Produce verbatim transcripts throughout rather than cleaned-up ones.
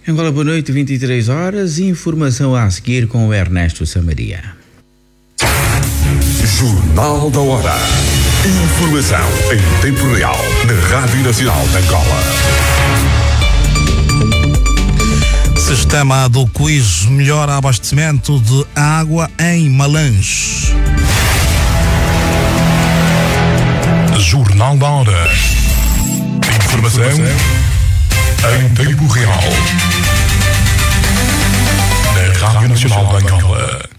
Angola, boa noite, vinte e três horas. Informação a seguir com o Ernesto Samaria. Jornal da Hora. Informação em tempo real na Rádio Nacional de Angola. Sistema do Quiz melhora abastecimento de água em Malange. Jornal da Hora. Informação em tempo real na Rádio Nacional de Angola.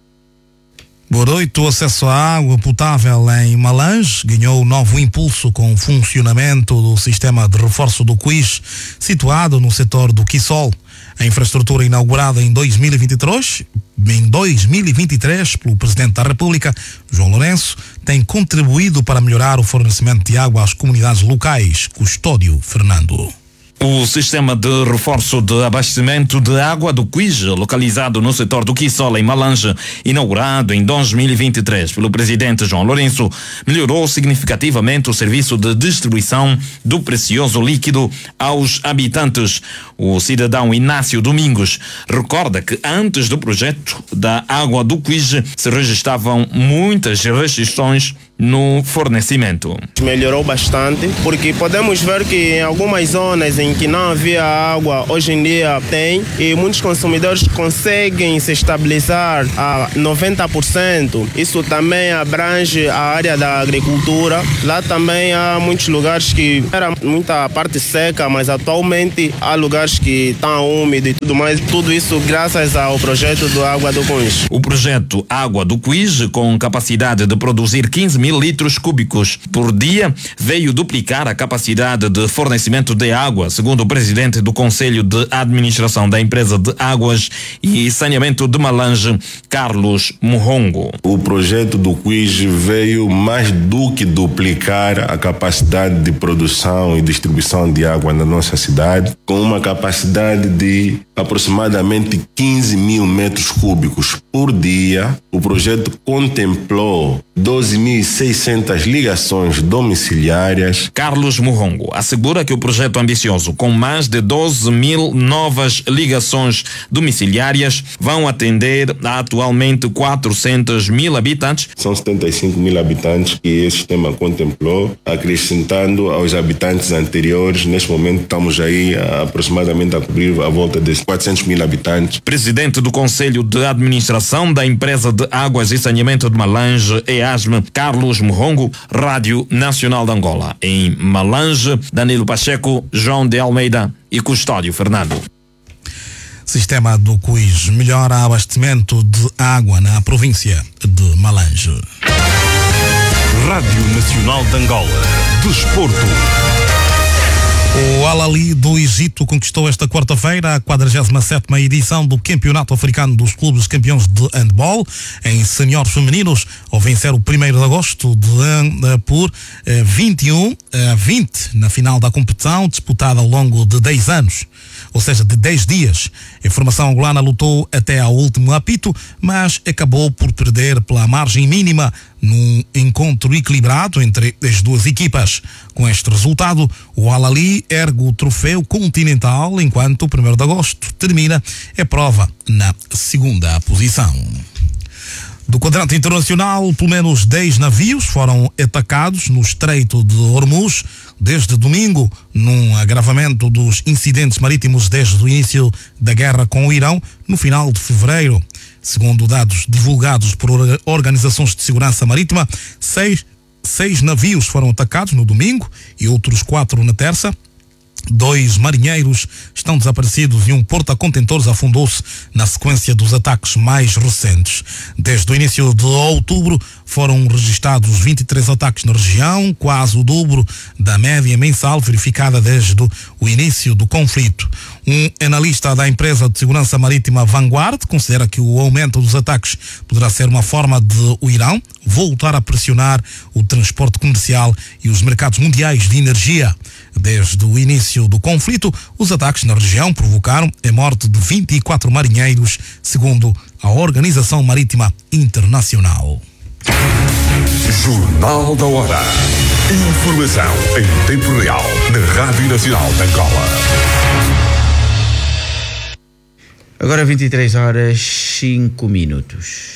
Boa noite. O acesso à água potável em Malange ganhou novo impulso com o funcionamento do sistema de reforço do Quiz, situado no setor do Quissol. A infraestrutura inaugurada em dois mil e vinte e três, em dois mil e vinte e três pelo Presidente da República, João Lourenço, tem contribuído para melhorar o fornecimento de água às comunidades locais. Custódio Fernando. O sistema de reforço de abastecimento de água do Quiz, localizado no setor do Quissol, em Malange, inaugurado em dois mil e vinte e três pelo presidente João Lourenço, melhorou significativamente o serviço de distribuição do precioso líquido aos habitantes. O cidadão Inácio Domingos recorda que antes do projeto da água do Quiz se registravam muitas restrições no fornecimento. Melhorou bastante, porque podemos ver que em algumas zonas em que não havia água, hoje em dia tem, e muitos consumidores conseguem se estabilizar a noventa por cento. Isso também abrange a área da agricultura. Lá também há muitos lugares que era muita parte seca, mas atualmente há lugares que estão úmidos e tudo mais. Tudo isso graças ao projeto do Água do Quiz. O projeto Água do Quiz, com capacidade de produzir quinze mil litros cúbicos por dia, veio duplicar a capacidade de fornecimento de água, segundo o presidente do Conselho de Administração da Empresa de Águas e Saneamento de Malange, Carlos Muhongo. O projeto do Quiz veio mais do que duplicar a capacidade de produção e distribuição de água na nossa cidade, com uma capacidade de aproximadamente quinze mil metros cúbicos por dia. O projeto contemplou doze mil e seiscentas ligações domiciliárias. Carlos Muhongo assegura que o projeto ambicioso, com mais de doze mil novas ligações domiciliárias, vão atender a atualmente quatrocentos mil habitantes. São setenta e cinco mil habitantes que esse sistema contemplou, acrescentando aos habitantes anteriores. Neste momento estamos aí a, aproximadamente a cobrir a volta de quatrocentos mil habitantes. Presidente do Conselho de Administração da Empresa de Águas e Saneamento de Malange, EASME, Carlos Muhongo, Rádio Nacional de Angola. Em Malange, Danilo Pacheco, João de Almeida e Custódio Fernando. Sistema do Quiz melhora abastecimento de água na província de Malange. Rádio Nacional de Angola. Desporto. O Al-Ahly do Egito conquistou esta quarta-feira a quadragésima sétima edição do Campeonato Africano dos Clubes Campeões de Handball em seniores femininos, ao vencer o primeiro de agosto de, por vinte e um a vinte na final da competição, disputada ao longo de dez anos, ou seja, de dez dias. A formação angolana lutou até ao último apito, mas acabou por perder pela margem mínima num encontro equilibrado entre as duas equipas. Com este resultado, o Al-Ahly ergue o troféu continental, enquanto o primeiro de agosto termina a prova na segunda posição. Do quadrante internacional, pelo menos dez navios foram atacados no Estreito de Hormuz desde domingo, num agravamento dos incidentes marítimos desde o início da guerra com o Irão, no final de fevereiro. Segundo dados divulgados por organizações de segurança marítima, seis, seis navios foram atacados no domingo e outros quatro na terça. Dois marinheiros estão desaparecidos e um porta-contentores afundou-se na sequência dos ataques mais recentes. Desde o início de outubro foram registrados vinte e três ataques na região, quase o dobro da média mensal verificada desde o início do conflito. Um analista da empresa de segurança marítima Vanguard considera que o aumento dos ataques poderá ser uma forma de o Irão voltar a pressionar o transporte comercial e os mercados mundiais de energia. Desde o início do conflito, os ataques na região provocaram a morte de vinte e quatro marinheiros, segundo a Organização Marítima Internacional. Jornal da Hora. Informação em tempo real na Rádio Nacional de Angola. Agora vinte e três horas, cinco minutos.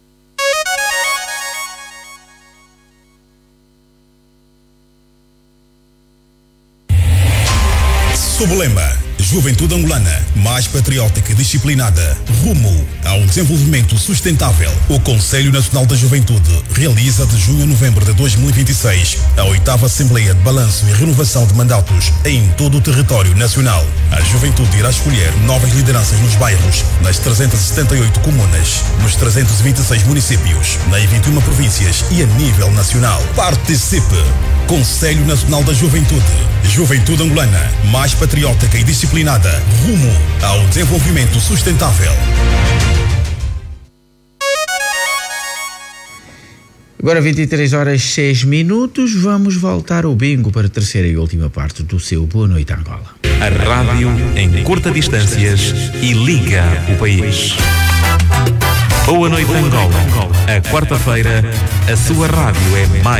Sob o lema Juventude Angolana, mais patriótica e disciplinada, rumo ao desenvolvimento sustentável, o Conselho Nacional da Juventude realiza de junho a novembro de dois mil e vinte e seis a oitava Assembleia de Balanço e Renovação de Mandatos em todo o território nacional. A juventude irá escolher novas lideranças nos bairros, nas trezentas e setenta e oito comunas, nos trezentos e vinte e seis municípios, nas vinte e uma províncias e a nível nacional. Participe! Conselho Nacional da Juventude. Juventude Angolana, mais patriótica e disciplinada, rumo ao desenvolvimento sustentável. Agora vinte e três horas, seis minutos, vamos voltar ao bingo para a terceira e última parte do seu Boa Noite Angola. A rádio em curta distâncias e liga o país. Boa Noite Angola. A quarta-feira, a sua rádio é mais